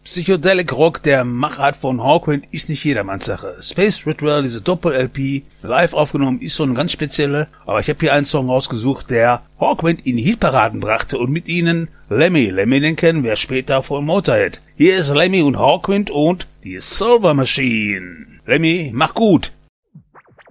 Psychedelic Rock der Machart von Hawkwind ist nicht jedermanns Sache. Space Ritual, diese Doppel-LP, live aufgenommen, ist so eine ganz spezielle, aber ich habe hier einen Song rausgesucht, der Hawkwind in die Hitparaden brachte und mit ihnen Lemmy. Lemmy, den kennen wir später von Motorhead. Hier ist Lemmy und Hawkwind und die Silver Machine. Lemmy, mach gut!